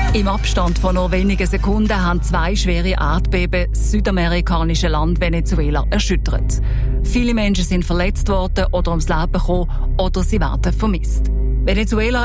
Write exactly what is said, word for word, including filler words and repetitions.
Im Abstand von nur wenigen Sekunden haben zwei schwere Erdbeben das südamerikanische Land Venezuela erschüttert. Viele Menschen sind verletzt worden oder ums Leben gekommen oder sie werden vermisst. Venezuela